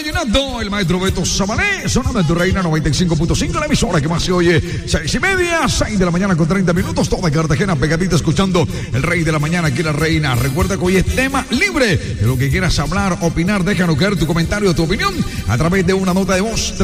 vallenato, el maestro Beto Sabané, sonando en tu Reina 95.5, la emisora que más se oye, 6:30, 6 de la mañana con 30 minutos, toda Cartagena pegadita escuchando el Rey de la Mañana, aquí la Reina. Recuerda que hoy es tema libre, de lo que quieras hablar, opinar, déjanos caer tu comentario, tu opinión, a través de una nota de voz,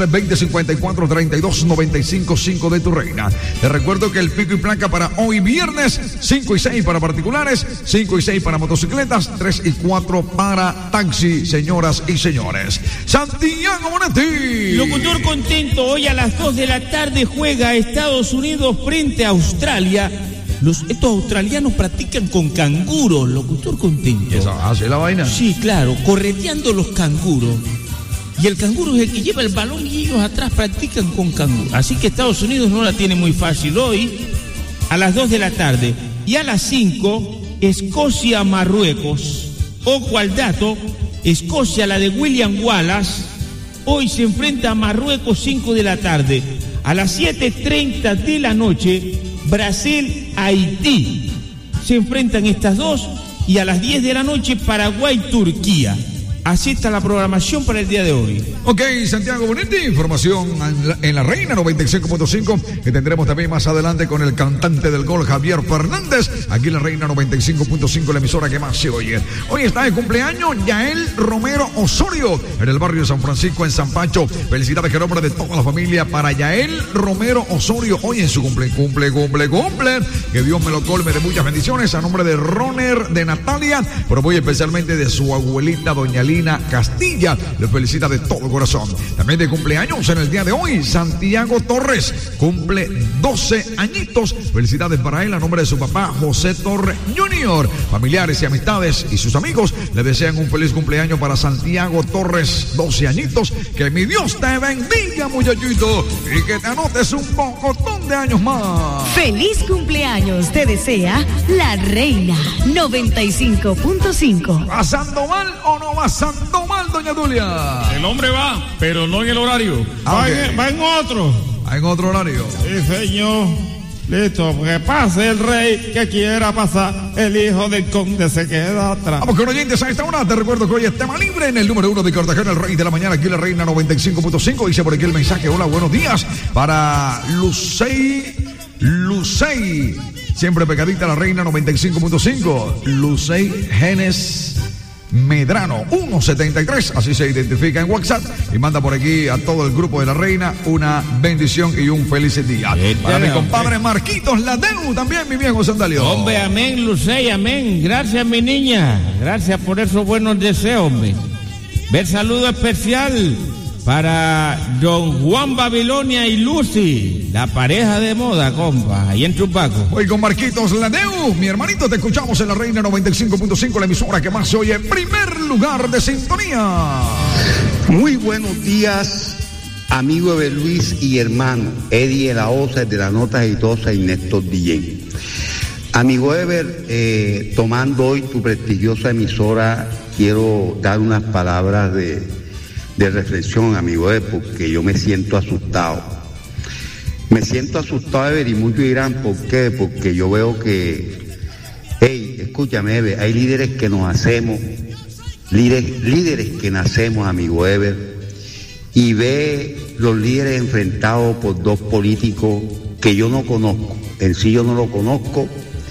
320-54-32-95.5 de tu Reina. Te recuerdo que el pico y placa para hoy viernes, 5 y 6 para particulares, 5 y 6 para motocicletas, 3 y 4 para taxi, señoras y señores. Santiago Bonetti. Locutor contento, hoy a las 2 de la tarde juega Estados Unidos frente a Australia. Estos australianos practican con canguros, locutor contento. ¿Eso hace la vaina? Sí, claro, correteando los canguros. Y el canguro es el que lleva el balón y ellos atrás practican con canguro. Así que Estados Unidos no la tiene muy fácil hoy, a las 2 de la tarde. Y a las 5, Escocia-Marruecos. Ojo al dato, Escocia, la de William Wallace, hoy se enfrenta a Marruecos 5 de la tarde. A las 7:30 de la noche, Brasil-Haití. Se enfrentan estas dos. Y a las 10 de la noche, Paraguay-Turquía. Así está la programación para el día de hoy. Ok, Santiago Bonetti, información en la Reina 95.5, que tendremos también más adelante con el cantante del gol, Javier Fernández, aquí en la Reina 95.5, la emisora que más se oye. Hoy está de cumpleaños Yael Romero Osorio, en el barrio de San Francisco, en San Pancho. Felicidades en nombre de toda la familia para Yael Romero Osorio, hoy en su cumple. Que Dios me lo colme de muchas bendiciones, a nombre de Roner, de Natalia, pero muy especialmente de su abuelita, doña Lina Castilla, le felicita de todo corazón. También de cumpleaños en el día de hoy, Santiago Torres, cumple 12 añitos. Felicidades para él a nombre de su papá, José Torres Jr. Familiares y amistades y sus amigos le desean un feliz cumpleaños para Santiago Torres, 12 añitos. Que mi Dios te bendiga, muchachito, y que te anotes un pocotón de años más. Feliz cumpleaños, te desea la Reina 95.5. ¿Pasando mal o no pasando mal, doña Tulia? El hombre va, pero no en el horario. Ah, Va en otro. En otro horario. Sí, señor. Listo, que pase el rey, que quiera pasar, el hijo del conde se queda atrás. Vamos con oyentes a esta hora. Te recuerdo que hoy es tema libre en el número 1 de Cartagena, el Rey de la Mañana, aquí la Reina 95.5. Dice por aquí el mensaje: hola, buenos días para Lucey, siempre pegadita a la Reina 95.5. Lucey Genes Medrano 173, así se identifica en WhatsApp, y manda por aquí a todo el grupo de la Reina una bendición y un feliz día. Para mi compadre Marquitos Ladeu, también mi viejo Sandalio. Hombre, amén, Lucey, amén. Gracias, mi niña. Gracias por esos buenos deseos, hombre. Ver saludo especial para don Juan Babilonia y Lucy, la pareja de moda, compa, ahí en Chupaco. Hoy con Marquitos Ladeu, mi hermanito, te escuchamos en la Reina 95.5, la emisora que más se oye en primer lugar de sintonía. Muy buenos días, amigo Eber Luis y hermano Eddie de la Osa, de la Nota Exitosa y Néstor DJ. Amigo Eber, tomando hoy tu prestigiosa emisora, quiero dar unas palabras de reflexión, amigo, porque yo me siento asustado. Me siento asustado, Eber, y muchos dirán, ¿por qué? Porque yo veo que, escúchame, Eber, hay líderes que nos hacemos, líderes que nacemos, amigo Eber, y ve los líderes enfrentados por dos políticos que yo no conozco. En sí yo no lo conozco,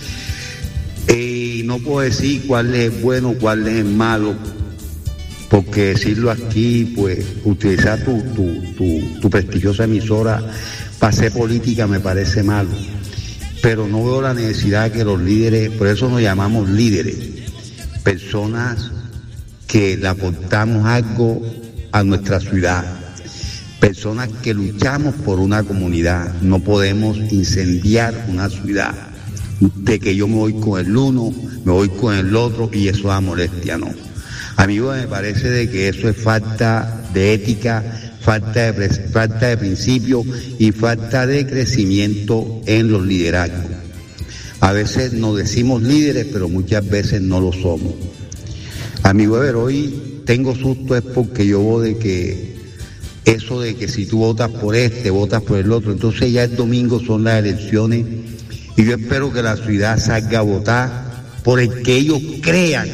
y no puedo decir cuál es bueno, cuál es malo, porque decirlo aquí, pues, utilizar tu prestigiosa emisora para hacer política me parece malo. Pero no veo la necesidad de que los líderes, por eso nos llamamos líderes, personas que le aportamos algo a nuestra ciudad, personas que luchamos por una comunidad. No podemos incendiar una ciudad de que yo me voy con el uno, me voy con el otro, y eso da molestia, no. Amigo, me parece de que eso es falta de ética, falta de principio y falta de crecimiento en los liderazgos. A veces nos decimos líderes, pero muchas veces no lo somos. Amigo Eber, hoy tengo susto es porque yo veo de que eso de que si tú votas por este, votas por el otro, entonces ya el domingo son las elecciones y yo espero que la ciudad salga a votar por el que ellos crean